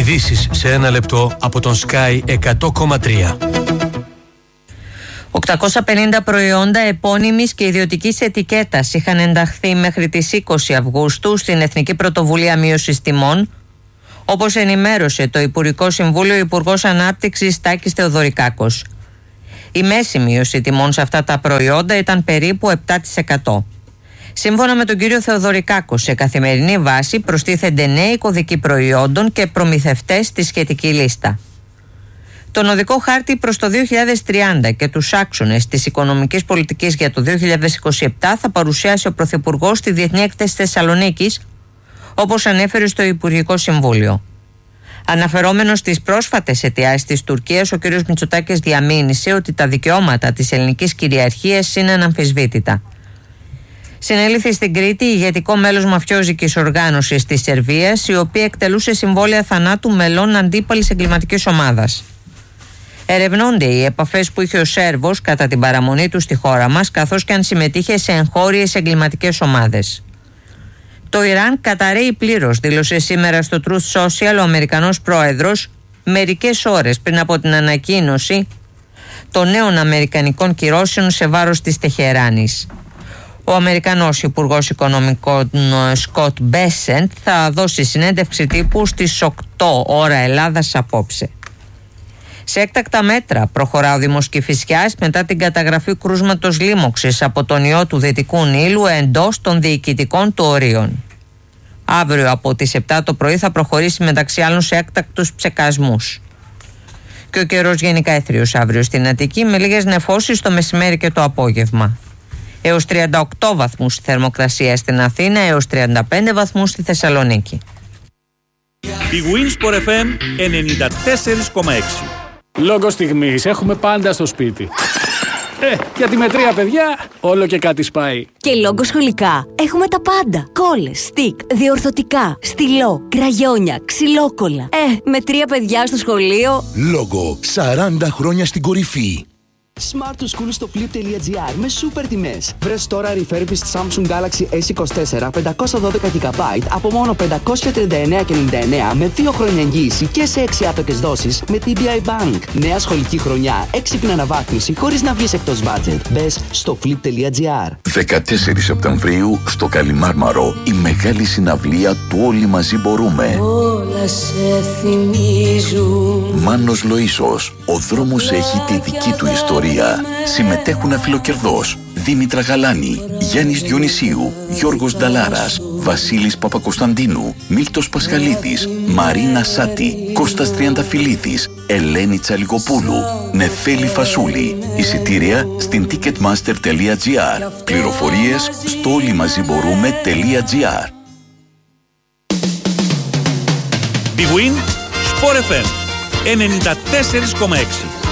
Ειδήσεις σε ένα λεπτό από τον Sky 100,3. 850 προϊόντα επώνυμης και ιδιωτικής ετικέτας είχαν ενταχθεί μέχρι τις 20 Αυγούστου στην Εθνική Πρωτοβουλία Μείωσης Τιμών, όπως ενημέρωσε το Υπουργικό Συμβούλιο Υπουργός Ανάπτυξης Τάκης Θεοδωρικάκος. Η μέση μείωση τιμών σε αυτά τα προϊόντα ήταν περίπου 7%. Σύμφωνα με τον κύριο Θεοδωρικάκο, σε καθημερινή βάση προστίθενται νέοι κωδικοί προϊόντων και προμηθευτές στη σχετική λίστα. Τον οδικό χάρτη προς το 2030 και τους άξονες της οικονομικής πολιτικής για το 2027 θα παρουσιάσει ο Πρωθυπουργός στη Διεθνή Έκθεση Θεσσαλονίκης, όπως ανέφερε στο Υπουργικό Συμβούλιο. Αναφερόμενος στις πρόσφατες αιτιάσεις της Τουρκίας, ο κ. Μητσοτάκης διαμήνυσε ότι τα δικαιώματα της ελληνικής κυριαρχίας είναι αναμφισβήτητα. Συνέληφθη στην Κρήτη ηγετικό μέλος μαφιόζικης οργάνωσης της Σερβίας, η οποία εκτελούσε συμβόλαια θανάτου μελών αντίπαλης εγκληματικής ομάδας. Ερευνώνται οι επαφές που είχε ο Σέρβος κατά την παραμονή του στη χώρα μας, καθώς και αν συμμετείχε σε εγχώριες εγκληματικές ομάδες. Το Ιράν καταρρέει πλήρως, δήλωσε σήμερα στο Truth Social ο Αμερικανός πρόεδρος, μερικές ώρες πριν από την ανακοίνωση των νέων αμερικανικών κυρώσεων σε βάρος της Τεχεράνης. Ο Αμερικανός Υπουργός Οικονομικών Σκοτ Μπέσεντ θα δώσει συνέντευξη τύπου στις 8 ώρα Ελλάδας απόψε. Σε έκτακτα μέτρα προχωρά ο Δήμος Κηφισιάς μετά την καταγραφή κρούσματος λίμωξης από τον ιό του Δυτικού Νείλου εντός των διοικητικών του ορίων. Αύριο από τις 7 το πρωί θα προχωρήσει μεταξύ άλλων σε έκτακτους ψεκασμούς. Και ο καιρός γενικά έθριος αύριο στην Αττική, με λίγες νεφώσεις το μεσημέρι και το απόγευμα. Έως 38 βαθμούς θερμοκρασία στην Αθήνα, έως 35 βαθμούς στη Θεσσαλονίκη. Η Winsport FM 94,6. Λόγω στιγμής έχουμε πάντα στο σπίτι. Γιατί με 3 παιδιά όλο και κάτι σπάει. Και λόγω σχολικά έχουμε τα πάντα. Κόλλες, στικ, διορθωτικά, στυλό, κραγιόνια, ξυλόκολλα. Με 3 παιδιά στο σχολείο. Λόγω 40 χρόνια στην κορυφή. Smart to School στο flip.gr με σούπερ τιμές. Βρες τώρα refurbished Samsung Galaxy S24 512 GB από μόνο 539,99 με 2 χρόνια εγγύηση και σε 6 άτοκες δόσεις με TBI Bank. Νέα σχολική χρονιά, έξυπνη αναβάθμιση χωρίς να βγεις εκτός budget. Μπες στο flip.gr. 14 Σεπτεμβρίου στο Καλιμάρμαρο, η μεγάλη συναυλία του Όλοι Μαζί Μπορούμε. Όλα σε θυμίζουν. Μάνος Λοΐσος, ο δρόμος έχει τη δική του ιστορία. Συμμετέχουν αφιλοκερδός Δήμητρα Γαλάνη, Γιάννης Διονυσίου, Γιώργος Νταλάρας, Βασίλης Παπακοσταντίνου, Μίλτος Πασχαλίδης, Μαρίνα Σάτη, Κώστας Τριανταφυλλίδης, Ελένη Τσαλιγοπούλου, Νεφέλη Φασούλη. Εισιτήρια στην ticketmaster.gr. Πληροφορίες στο όλοιμαζιμπορούμε.gr. Big Win Sport FM 94,6.